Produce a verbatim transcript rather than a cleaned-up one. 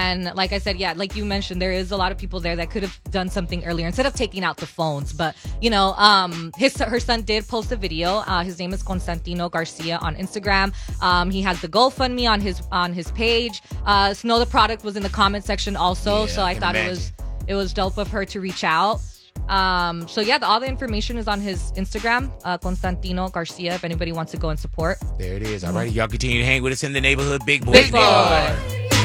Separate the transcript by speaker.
Speaker 1: And like I said, yeah, like you mentioned, there is a lot of people there that could have done something earlier instead of taking out the phones. But, you know, um, his her son did post a video. Uh, his name is Constantino Garcia on Instagram. Um, he has the GoFundMe on his on his page. Uh, Snow the Product was in the comment section also.
Speaker 2: Yeah,
Speaker 1: so I, I thought imagine. it was it was dope of her to reach out. Um, so yeah, the, all the information is on his Instagram, uh, Constantino Garcia, if anybody wants to go and support.
Speaker 2: There it is. All right, y'all continue to hang with us in the neighborhood. Big boy.
Speaker 1: Big boy.